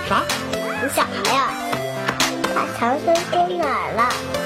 啥？ 你小孩呀，把唐僧丢哪儿了？